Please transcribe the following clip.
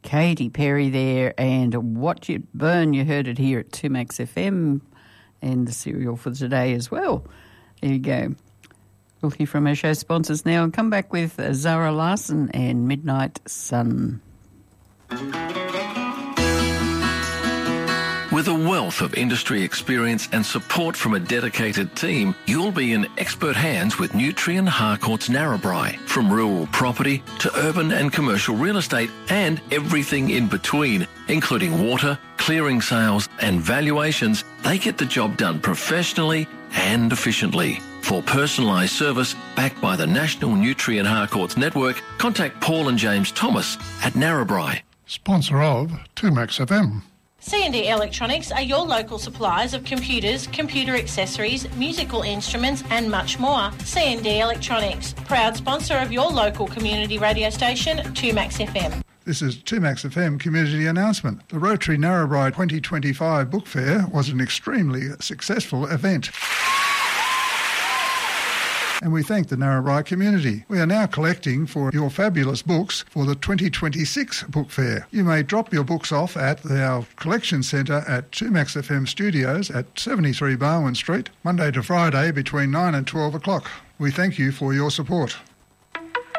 Katy Perry there, and Watch It Burn. You heard it here at 2Max FM, and the serial for today as well. There you go. We'll hear from our show sponsors now and come back with Zara Larsson and Midnight Sun. With a wealth of industry experience and support from a dedicated team, you'll be in expert hands with Nutrien Harcourts Narrabri. From rural property to urban and commercial real estate and everything in between, including water, clearing sales and valuations, they get the job done professionally and efficiently. For personalised service backed by the National Nutrien Harcourts Network, contact Paul and James Thomas at Narrabri. Sponsor of 2Max FM. C&D Electronics are your local suppliers of computers, computer accessories, musical instruments and much more. C&D Electronics, proud sponsor of your local community radio station, 2Max FM. This is 2Max FM community announcement. The Rotary Narrabri 2025 Book Fair was an extremely successful event, and we thank the Narrabri community. We are now collecting for your fabulous books for the 2026 Book Fair. You may drop your books off at our collection centre at 2Max FM Studios at 73 Barwon Street, Monday to Friday between 9 and 12 o'clock. We thank you for your support.